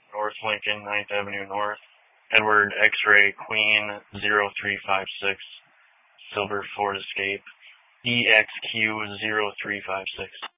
North Lincoln, 9th Avenue North. Edward X-Ray Queen 0356, Silver Ford Escape, EXQ 0356.